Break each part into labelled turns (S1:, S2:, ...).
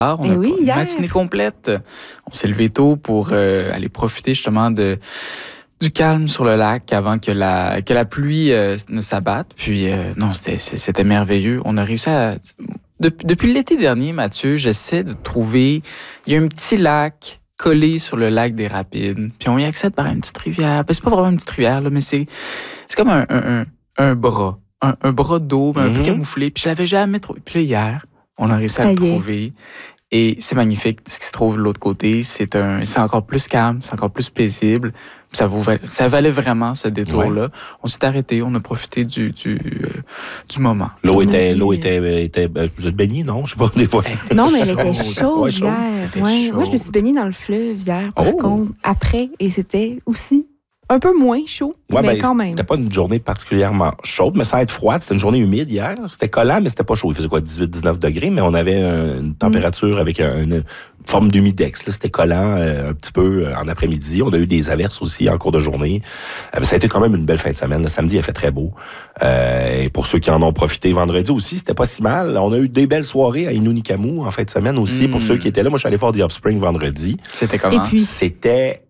S1: On a une matinée complète. On s'est levé tôt pour aller profiter justement du calme sur le lac avant que la pluie ne s'abatte. Puis non, c'était merveilleux. On a réussi à... Depuis l'été dernier, Mathieu, j'essaie de trouver... Il y a un petit lac collé sur le lac des Rapides. Puis on y accède par une petite rivière. Ben, c'est pas vraiment une petite rivière, là, mais c'est comme un bras. Un bras d'eau, un peu camouflé. Puis je l'avais jamais trouvé. Puis là, hier, on a réussi à le trouver. Et c'est magnifique. Ce qui se trouve de l'autre côté, c'est encore plus calme, c'est encore plus paisible. Ça valait vraiment ce détour-là. Ouais. On s'est arrêté, on a profité du moment.
S2: L'eau était, vous êtes baigné, non? Je sais pas, des fois.
S3: Non, mais elle était chaude hier. Ouais. Moi, je me suis baignée dans le fleuve hier, par contre, après, et c'était aussi un peu moins chaud, mais quand même.
S2: C'était pas une journée particulièrement chaude, mais sans être froide. C'était une journée humide hier. C'était collant, mais c'était pas chaud. Il faisait quoi, 18-19 degrés, mais on avait une température avec une forme d'humidex. Là. C'était collant un petit peu en après-midi. On a eu des averses aussi en cours de journée. Ça a été quand même une belle fin de semaine. Le samedi, il a fait très beau. Et pour ceux qui en ont profité vendredi aussi, c'était pas si mal. On a eu des belles soirées à Inunikamu en fin de semaine aussi. Pour ceux qui étaient là, moi, je suis allé voir The Offspring vendredi.
S1: C'était comment?
S2: C'était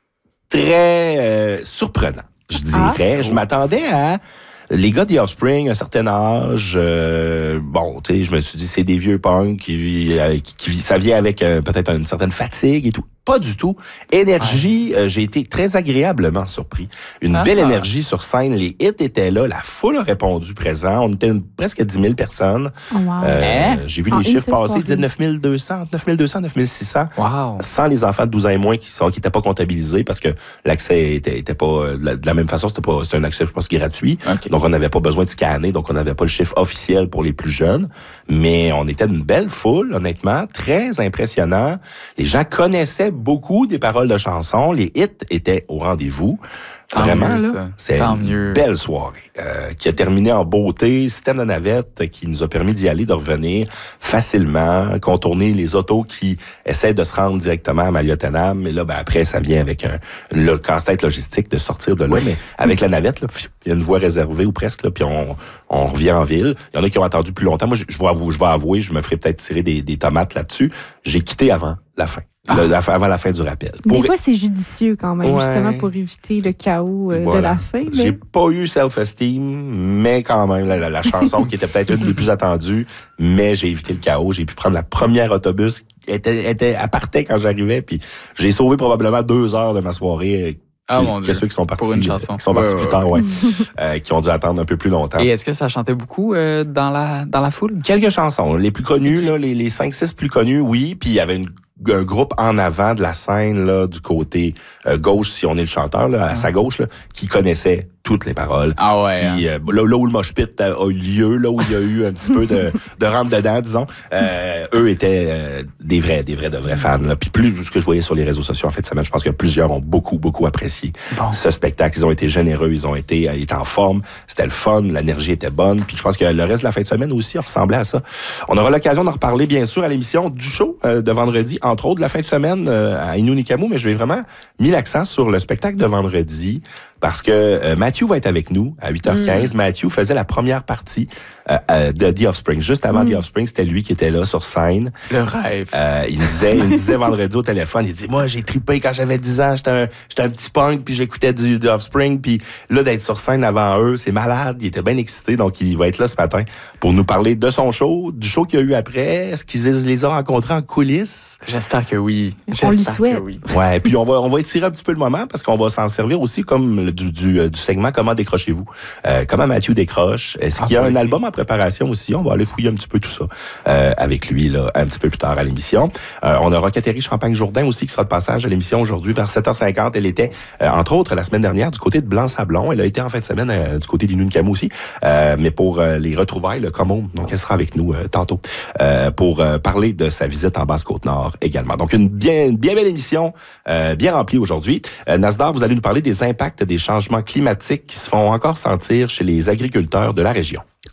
S2: très surprenant, je dirais. Je m'attendais à les gars de The Offspring, un certain âge. Tu sais, je me suis dit, c'est des vieux punks qui ça vient avec peut-être une certaine fatigue et tout. Pas du tout. Énergie, j'ai été très agréablement surpris. Une belle énergie sur scène. Les hits étaient là. La foule a répondu présent. On était presque 10 000 personnes. J'ai vu les chiffres passer. Ils disaient 9 200, 9 600.
S1: Wow.
S2: Sans les enfants de 12 ans et moins qui n'étaient pas comptabilisés parce que l'accès était pas de la même façon. C'était un accès, je pense, gratuit. Okay. Donc, on n'avait pas besoin de scanner. Donc, on n'avait pas le chiffre officiel pour les plus jeunes. Mais on était une belle foule, honnêtement. Très impressionnant. Les gens connaissaient beaucoup des paroles de chansons. Les hits étaient au rendez-vous. Vraiment, là, c'est une belle soirée qui a terminé en beauté. Système de navette qui nous a permis d'y aller, de revenir facilement, contourner les autos qui essaient de se rendre directement à Maliotenam. Mais là, après, ça vient avec le casse-tête logistique de sortir de là. Mais avec la navette, là, il y a une voie réservée ou presque, là, puis on revient en ville. Il y en a qui ont attendu plus longtemps. Moi, je vais avouer, je me ferai peut-être tirer des tomates là-dessus. J'ai quitté avant la fin. Avant la fin du rappel.
S3: Des fois, c'est judicieux quand même, justement, pour éviter le chaos de la fin. Mais...
S2: J'ai pas eu self-esteem, mais quand même, la chanson qui était peut-être une des plus attendues, mais j'ai évité le chaos. J'ai pu prendre la première autobus, était à partait quand j'arrivais, puis j'ai sauvé probablement 2 heures de ma soirée.
S1: Mon Dieu.
S2: Ceux qui sont partis,
S1: pour une chanson.
S2: Qui sont partis plus tard, qui ont dû attendre un peu plus longtemps.
S1: Et est-ce que ça chantait beaucoup dans la foule?
S2: Quelques chansons. Les plus connues, là, les 5-6 plus connues, oui. Puis il y avait un groupe en avant de la scène, là, du côté gauche, si on est le chanteur, là, à sa gauche, là, qui connaissait toutes les paroles. Puis, là où le mosh pit a eu lieu, là où il y a eu un petit peu de rentre dedans, disons, eux étaient des vrais fans. Là. Puis plus ce que je voyais sur les réseaux sociaux en fait de semaine, je pense que plusieurs ont beaucoup apprécié ce spectacle. Ils ont été généreux, ils étaient en forme, c'était le fun, l'énergie était bonne. Puis je pense que le reste de la fin de semaine aussi ressemblait à ça. On aura l'occasion d'en reparler bien sûr à l'émission du show de vendredi, entre autres de la fin de semaine à Inunikamu, mais je vais vraiment mis l'accent sur le spectacle de vendredi parce que Matthew va être avec nous à 8h15. Matthew faisait la première partie de The Offspring. Juste avant The Offspring, c'était lui qui était là sur scène.
S1: Le rêve.
S2: Il me disait vendredi au téléphone, il dit, moi, j'ai trippé quand j'avais 10 ans, j'étais un petit punk, puis j'écoutais The Offspring, puis là, d'être sur scène avant eux, c'est malade. Il était bien excité, donc il va être là ce matin pour nous parler de son show, du show qu'il y a eu après. Est-ce qu'ils les ont rencontrés en coulisses?
S1: J'espère que oui.
S3: On lui souhaite.
S2: Ouais, puis on va étirer un petit peu le moment parce qu'on va s'en servir aussi comme du segment Comment décrochez-vous? Comment Matthew décroche? Est-ce qu'il y a un album en préparation aussi? On va aller fouiller un petit peu tout ça avec lui là, un petit peu plus tard à l'émission. On aura Catherine Champagne-Jourdain aussi qui sera de passage à l'émission aujourd'hui vers 7h50. Elle était, entre autres, la semaine dernière du côté de Blanc-Sablon. Elle a été en fin de semaine du côté d'Inunikamu aussi. Mais pour les retrouvailles, le Common, donc elle sera avec nous tantôt pour parler de sa visite en Basse-Côte-Nord également. Donc une bien belle émission, bien remplie aujourd'hui. Nasdar, vous allez nous parler des impacts des changements climatiques qui se font encore sentir chez les agriculteurs de la région.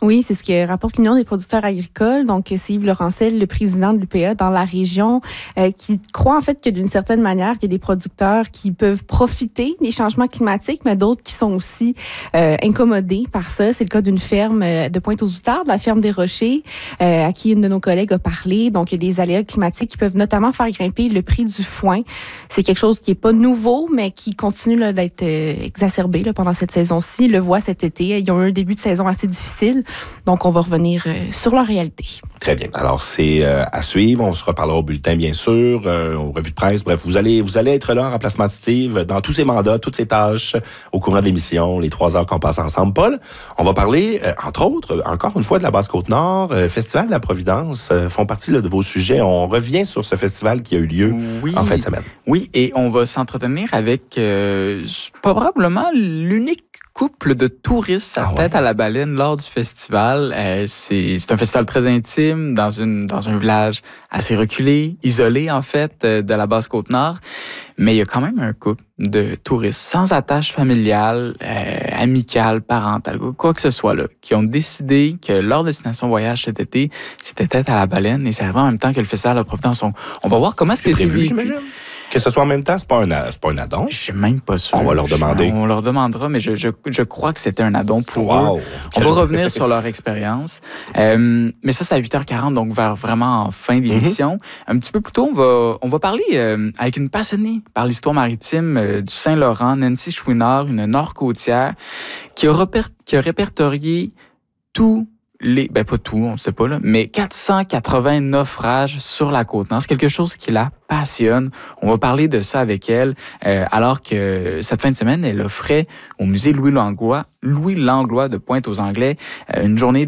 S3: Oui, c'est ce que rapporte l'Union des producteurs agricoles. Donc, c'est Yves Laurencel, le président de l'UPA dans la région, qui croit en fait que d'une certaine manière, il y a des producteurs qui peuvent profiter des changements climatiques, mais d'autres qui sont aussi incommodés par ça. C'est le cas d'une ferme de Pointe-aux-Outardes, la ferme des Rochers, à qui une de nos collègues a parlé. Donc, il y a des aléas climatiques qui peuvent notamment faire grimper le prix du foin. C'est quelque chose qui n'est pas nouveau, mais qui continue là, d'être exacerbé là, pendant cette saison-ci. Le voit cet été. Ils ont eu un début de saison assez difficile. Donc, on va revenir sur leur réalité.
S2: Très bien. Alors, c'est à suivre. On se reparlera au bulletin, bien sûr, aux revues de presse. Bref, vous allez être là en remplacement de Steve dans tous ses mandats, toutes ses tâches au courant de l'émission, les 3 heures qu'on passe ensemble. Paul, on va parler, entre autres, encore une fois, de la Basse-Côte-Nord. Festival de la Providence font partie là, de vos sujets. On revient sur ce festival qui a eu lieu en fin de semaine.
S1: Oui, et on va s'entretenir avec probablement l'unique couple de touristes à tête à la baleine lors du festival. C'est un festival très intime dans un village assez reculé, isolé en fait de la Basse-Côte-Nord. Mais il y a quand même un couple de touristes sans attache familiale, amicale, parentale, quoi que ce soit là, qui ont décidé que leur destination voyage cet été, c'était tête à la baleine et c'est arrivé en même temps que le festival de Providence. On va voir comment est-ce que c'est vécu.
S2: Que ce soit en même temps, c'est pas un addon?
S1: Je suis même pas sûr.
S2: On va leur demander.
S1: On leur demandera, mais je crois que c'était un addon pour eux. On va revenir sur leur expérience. Mais ça, c'est à 8h40, donc vers vraiment en fin d'émission. Un petit peu plus tôt, on va parler avec une passionnée par l'histoire maritime du Saint-Laurent, Nancy Chouinard, une nord-côtière, qui a répertorié tous pas tout, on ne sait pas, là, mais 480 naufrages sur la Côte-Nord. C'est quelque chose qui la passionne. On va parler de ça avec elle, alors que cette fin de semaine, elle offrait au musée Louis Langlois de Pointe-aux-Anglais une journée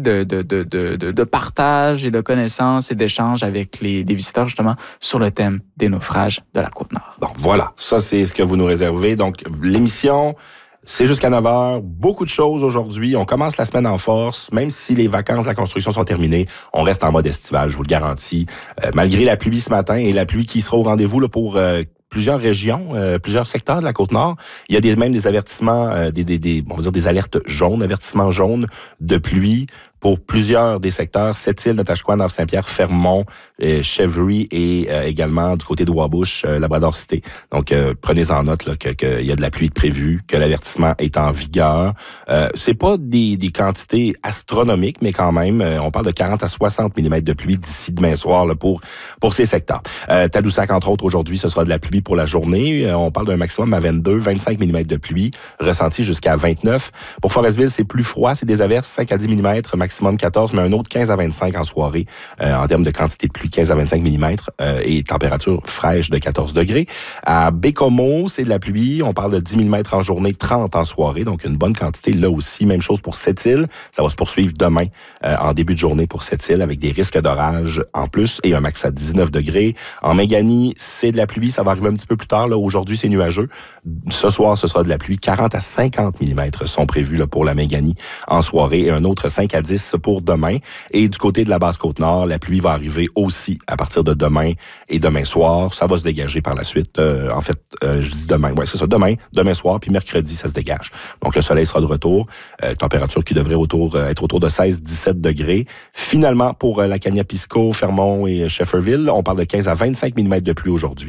S1: de partage et de connaissances et d'échanges avec des visiteurs, justement, sur le thème des naufrages de la Côte-Nord.
S2: Bon, voilà. Ça, c'est ce que vous nous réservez. Donc, l'émission... C'est jusqu'à 9h. Beaucoup de choses aujourd'hui. On commence la semaine en force. Même si les vacances de la construction sont terminées, on reste en mode estival, je vous le garantis. Malgré la pluie ce matin et la pluie qui sera au rendez-vous là, pour plusieurs régions, plusieurs secteurs de la Côte-Nord, il y a même des avertissements, on va dire des alertes jaunes, avertissements jaunes de pluie pour plusieurs des secteurs, Sept-Îles, Natashquan, Nord-Saint-Pierre, Fermont, Chevery et également du côté de Wabush, Labrador-Cité. Donc, prenez en note là, qu'il y a de la pluie de prévue, que l'avertissement est en vigueur. C'est pas des quantités astronomiques, mais quand même, on parle de 40 à 60 mm de pluie d'ici demain soir là, pour ces secteurs. Tadoussac, entre autres, aujourd'hui, ce sera de la pluie pour la journée. On parle d'un maximum à 22, 25 mm de pluie, ressenti jusqu'à 29. Pour Forestville, c'est plus froid, c'est des averses 5 à 10 mm, maximum 14, mais un autre 15 à 25 en soirée, en termes de quantité de pluie, 15 à 25 mm, et température fraîche de 14 degrés. À Bécomo, c'est de la pluie, on parle de 10 mm en journée, 30 en soirée, donc une bonne quantité là aussi. Même chose pour Sept-Îles, ça va se poursuivre demain en début de journée pour Sept-Îles, avec des risques d'orage en plus et un max à 19 degrés. En Méganie, c'est de la pluie, ça va arriver un petit peu plus tard. Là, aujourd'hui, c'est nuageux. Ce soir, ce sera de la pluie. 40 à 50 mm sont prévus là, pour la Méganie en soirée et un autre 5 à 10 pour demain. Et du côté de la Basse-Côte-Nord, la pluie va arriver aussi à partir de demain et demain soir. Ça va se dégager par la suite. En fait, je dis demain. Ouais, c'est ça, demain soir, puis mercredi, ça se dégage. Donc, le soleil sera de retour. Température qui devrait être autour de 16-17 degrés. Finalement, pour la Cagnapisco, Fermont et Shefferville, on parle de 15 à 25 mm de pluie aujourd'hui.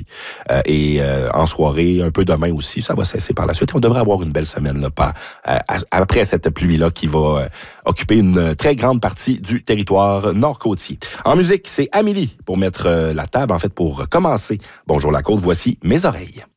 S2: Et en soirée, un peu demain aussi, ça va cesser par la suite. On devrait avoir une belle semaine là, après cette pluie-là qui va occuper une très grande partie du territoire nord-côtier. En musique, c'est Amélie pour mettre la table, en fait, pour commencer. Bonjour la côte, voici Mes oreilles.